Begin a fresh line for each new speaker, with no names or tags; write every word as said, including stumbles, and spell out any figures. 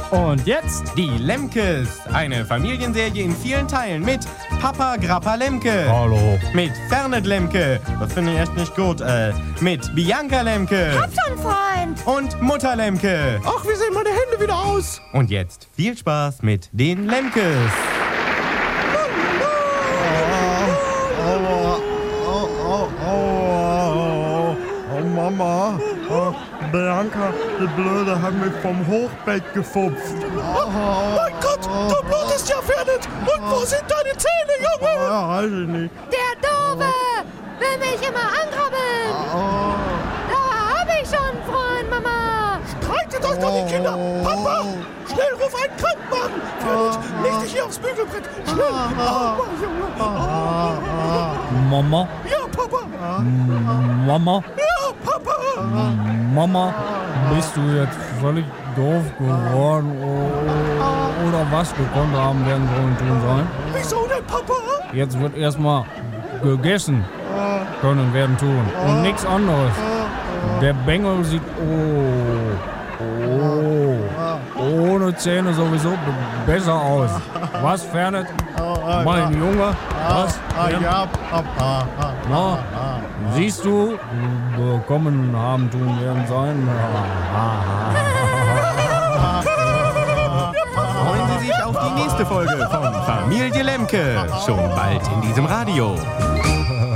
Und jetzt die Lemkes. Eine Familienserie in vielen Teilen mit Papa Grappa Lemke.
Hallo.
Mit Fernet Lemke. Das finde ich echt nicht gut. Äh, mit Bianca Lemke.
Hab schon, Freund.
Und Mutter Lemke.
Ach, wie sehen meine Hände wieder aus?
Und jetzt viel Spaß mit den Lemkes.
Aua, au, au, au, oh, Mama, oh, Bianca, die Blöde hat mich vom Hochbett gefupft. Oh, mein Gott, du blutest ja, Fernet. Und wo sind deine Zähne, Junge? Ja, weiß ich nicht.
Der Doofe will mich immer angrabbeln.
Oh.
Da hab ich schon, Freund, Mama.
Streitet euch doch, die Kinder. Papa, schnell ruf einen Krankenwagen. Fernet, leg dich hier aufs Bügelbrett. Schnell. Oh, Junge.
Mama?
Ja, Papa.
Mama?
Ja, Papa.
Mama, bist du jetzt völlig doof geworden? O- Oder was gekonnt haben werden sollen tun sollen?
Wieso denn, Papa?
Jetzt wird erstmal gegessen können werden tun. Und nichts anderes. Der Bengel sieht oh, oh, ohne Zähne sowieso b- besser aus. Was, Fernet? Mein Junge? Was?
Ja, Papa.
Na, siehst du, bekommen haben tun werden sein.
Freuen Sie sich auf die nächste Folge von Familie Lemke. Schon bald in diesem Radio.